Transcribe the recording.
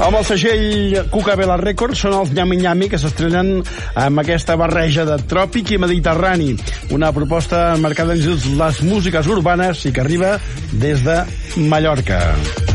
Amb el segell Cucabella Records són els Nyami Nyami que s'estrenen amb aquesta barreja de tròpic i mediterrani. Una proposta marcada en les músiques urbanes i que arriba des de Mallorca.